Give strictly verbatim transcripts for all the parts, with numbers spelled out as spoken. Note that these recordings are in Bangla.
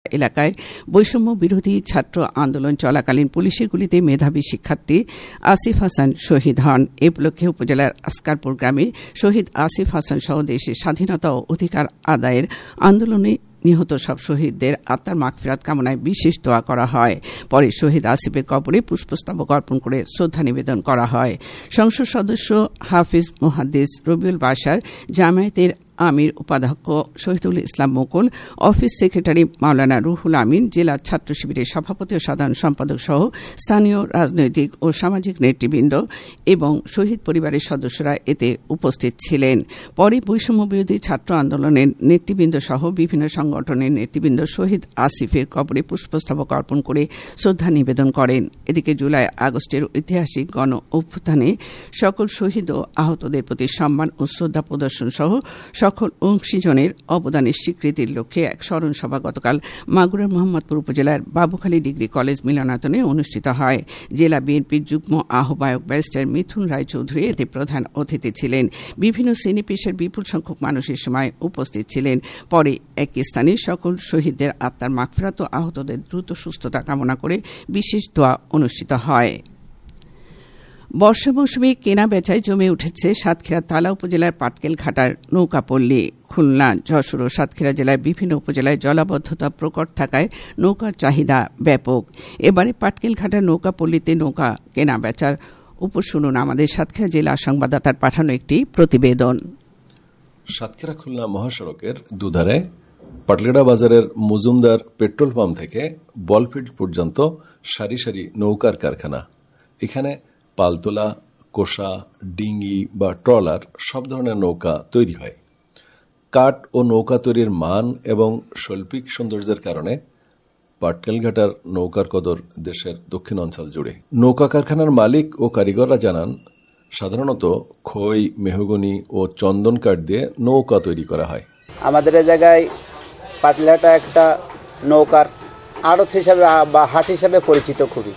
এলাকায় বৈষম্য বিরোধী ছাত্র আন্দোলন চলাকালীন পুলিশের গুলিতে মেধাবী শিক্ষার্থী আসিফ হাসান শহীদ হন। এ উপলক্ষে উপজেলার আসকারপুর গ্রামে শহীদ আসিফ হাসান সহ দেশের স্বাধীনতা ও অধিকার আদায়ের আন্দোলনে নিহত সব শহীদদের আত্মার মাগফিরাত কামনায় বিশেষ দোয়া করা হয়। পরে শহীদ আসিফের কবরে পুষ্পস্তবক অর্পণ করে শ্রদ্ধা নিবেদন করা হয়। সংসদ সদস্য হাফিজ মুহাদ্দিস রবিউল বাশার, জামায়াতের আমির উপাধ্যক্ষ শহীদুল ইসলাম মুকুল, অফিস সেক্রেটারি মাওলানা রুহুল আমিন, জেলা ছাত্র শিবিরের সভাপতি ও সাধারণ সম্পাদক সহ স্থানীয় রাজনৈতিক ও সামাজিক নেতৃবৃন্দ এবং শহীদ পরিবারের সদস্যরা এতে উপস্থিত ছিলেন। পরে বৈষম্য বিরোধী ছাত্র আন্দোলনের নেতৃবৃন্দ সহ বিভিন্ন সংগঠনের নেতৃবৃন্দ শহীদ আসিফের কবরে পুষ্পস্তবক অর্পণ করে শ্রদ্ধা নিবেদন করেন। এদিকে জুলাই আগস্টের ঐতিহাসিক গণ অভ্যুত্থানে সকল শহীদ ও আহতদের প্রতি সম্মান ও শ্রদ্ধা প্রদর্শন সহ সকল অংশীজনের অবদানের স্বীকৃতির লক্ষ্যে এক স্মরণ সভা গতকাল মাগুরার মোহাম্মদপুর উপজেলার বাবুখালী ডিগ্রি কলেজ মিলনায়তনে অনুষ্ঠিত হয়। জেলা বিএনপির যুগ্ম আহ্বায়ক ব্যারিস্টার মিথুন রায়চৌধুরী এতে প্রধান অতিথি ছিলেন। বিভিন্ন শ্রেণী পেশার বিপুল সংখ্যক মানুষের সময় উপস্থিত ছিলেন। পরে এক স্থানে সকল শহীদদের আত্মার মাগফিরাত ও আহতদের দ্রুত সুস্থতা কামনা করে বিশেষ দোয়া অনুষ্ঠিত হয়। বর্ষা মৌসুমে কেনা বেচায় জমে উঠেছে সাতক্ষীরা তালা উপজেলার পাটকেল ঘাটার নৌকাপল্লী। খুলনা, যশোর ও সাতক্ষীরা জেলার বিভিন্ন উপজেলায় জলাবদ্ধতা প্রকট থাকায় নৌকার চাহিদা ব্যাপক। এবারে পাটকেল ঘাটার নৌকাপল্লীতে নৌকা কেনা বেচার উপর শুনুন আমাদের সাতক্ষীরা জেলা সংবাদদাতার পাঠানো একটি প্রতিবেদন। সাতক্ষীরা খুলনা মহাসড়কের দুধারে পাটকেলঘাটা বাজারের মজুমদার পেট্রোল পাম্প থেকে বলফিল্ড পর্যন্ত সারি সারি নৌকার কারখানা। এখানে পালতোলা, কোষা, ডিঙ্গি বা ট্রলার সব ধরনের নৌকা তৈরি হয়। কাঠ ও নৌকা তৈরির মান এবং শৈল্পিক সৌন্দর্যের কারণে পাটকেলঘাটার নৌকার কদর দেশের দক্ষিণ অঞ্চল জুড়ে। নৌকা কারখানার মালিক ও কারিগররা জানান, সাধারণত খই, মেহগনি ও চন্দন কাঠ দিয়ে নৌকা তৈরি করা হয়। আমাদের এই জায়গায় পাটকেলঘাটা একটা নৌকার আড়ত হিসাবে বা হাট হিসাবে পরিচিত। খুবই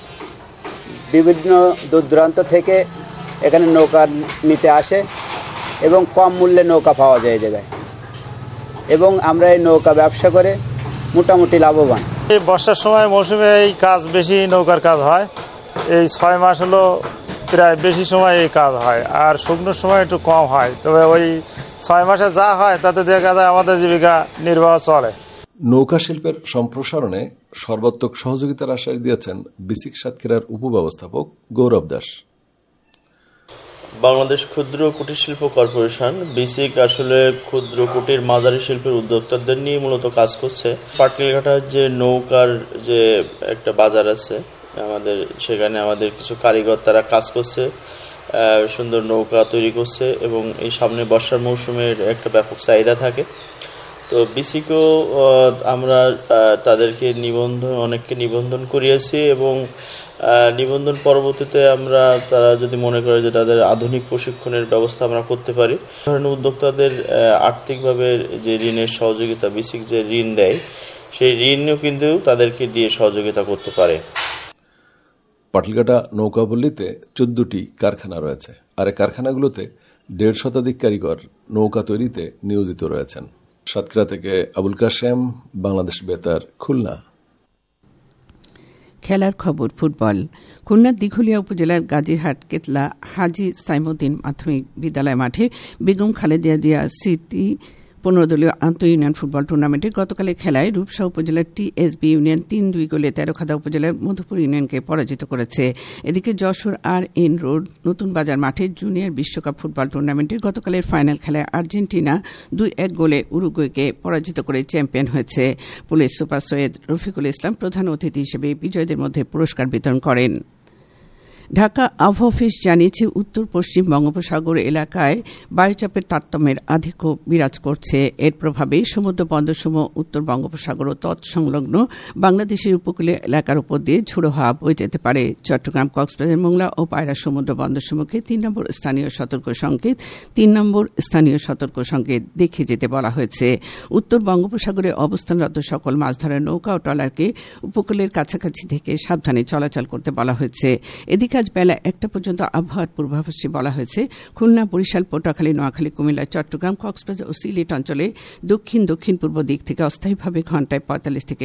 বিভিন্ন দূর দূরান্ত থেকে এখানে নৌকা নিতে আসে এবং কম মূল্যে নৌকা পাওয়া যায় এই জায়গায়, এবং আমরা এই নৌকা ব্যবসা করে মোটামুটি লাভবান। এই বর্ষার সময় মৌসুমে এই কাজ বেশি, নৌকার কাজ হয়। এই ছয় মাস হলো প্রায় বেশি সময় এই কাজ হয়, আর শুকনোর সময় একটু কম হয়। তবে ওই ছয় মাসে যা হয় তাতে দেখা যায় আমাদের জীবিকা নির্বাহ চলে। নৌকা শিল্পের সম্প্রসারণে সর্বাত্মক সহযোগিতার আশ্বাস দিয়েছেন বিসিক সাতক্ষীরার উপব্যবস্থাপক গৌরব দাস। বাংলাদেশ ক্ষুদ্র কুটির শিল্প কর্পোরেশন বিসিক আসলে ক্ষুদ্র কুটির মাঝারি শিল্পের উদ্যোক্তাদের নিয়ে মূলত কাজ করছে। পাটকেলঘাটার যে নৌকার যে একটা বাজার আছে আমাদের, সেখানে আমাদের কিছু কারিগর তারা কাজ করছে, সুন্দর নৌকা তৈরি করছে, এবং এই সামনে বর্ষার মৌসুমের একটা ব্যাপক চাহিদা থাকে। তো বিসিকও আমরা তাদেরকে নিবন্ধন অনেককে নিবন্ধন করিয়েছি, এবং নিবন্ধন পরবর্তীতে আমরা তারা যদি মনে করে যে তাদের আধুনিক প্রশিক্ষণের ব্যবস্থা আমরা করতে পারি, ধরনের উদ্যোক্তাদের আর্থিকভাবে যে ঋণের সহযোগিতা বিসিক যে ঋণ দেয়, সেই ঋণও কিন্তু তাদেরকে দিয়ে সহযোগিতা করতে পারে। পাটকেলঘাটা নৌকাপল্লীতে চোদ্দটি কারখানা রয়েছে, আর এই কারখানাগুলোতে দেড় শতাধিক কারিগর নৌকা তৈরিতে নিয়োজিত রয়েছেন। সাতক্ষীরা থেকে আবুল কাশেম, বাংলাদেশ বেতার, খুলনা। খেলার খবর ফুটবল। খুলনার দিঘলিয়া উপজেলার গাজীরহাট কেতলা হাজী সাইমুদ্দিন মাধ্যমিক বিদ্যালয় মাঠে বেগম খালেদা জিয়া স্মৃতি পনেরো দলীয় আন্তঃ ইউনিয়ন ফুটবল টুর্নামেন্টে গতকালের খেলায় রূপসা উপজেলার টিএসবি ইউনিয়ন তিন দুই গোলে তেরোখাদা উপজেলার মধুপুর ইউনিয়নকে পরাজিত করেছে। এদিকে যশোর আর এন রোড নতুন বাজার মাঠে জুনিয়র বিশ্বকাপ ফুটবল টুর্নামেন্টের গতকালের ফাইনাল খেলায় আর্জেন্টিনা দুই এক গোলে উরুগুয়েকে পরাজিত করে চ্যাম্পিয়ন হয়েছে। পুলিশ সুপার সৈয়দ রফিকুল ইসলাম প্রধান অতিথি হিসেবে বিজয়ীদের মধ্যে পুরস্কার বিতরণ করেন। ঢাকা আবহাওয়া অফিস জানিয়েছে, উত্তর পশ্চিম বঙ্গোপসাগর এলাকায় বায়ুচাপের তারতম্যের আধিক্য বিরাজ করছে। এর প্রভাবে সমুদ্র বন্দরসমূহ উত্তর বঙ্গোপসাগর ও তৎসংলগ্ন বাংলাদেশের উপকূলীয় এলাকার উপর দিয়ে ঝোড়ো হাওয়া বয়ে যেতে পারে। চট্টগ্রাম, কক্সবাজার, মোংলা ও পায়রা সমুদ্র বন্দরসমূহকে তিন নম্বর স্থানীয় সতর্ক সংকেত তিন নম্বর স্থানীয় সতর্ক সংকেত দেখে যেতে বলা হয়েছে। উত্তর বঙ্গোপসাগরে অবস্থানরত সকল মাছ ধরার নৌকা ও ট্রলারকে উপকূলের কাছাকাছি থেকে সাবধানে চলাচল করতে বলা হয়েছে। এদিকে আজ বেলা একটা পর্যন্ত আবহাওয়ার পূর্বাভাসে বলা হয়েছে, খুলনা, বরিশাল, পটুয়াখালী, নোয়াখালী, কুমিল্লা, চট্টগ্রাম, কক্সবাজার ও সিলেট অঞ্চলে দক্ষিণ দক্ষিণ পূর্ব দিক থেকে অস্থায়ীভাবে ঘণ্টায় পঁয়তাল্লিশ থেকে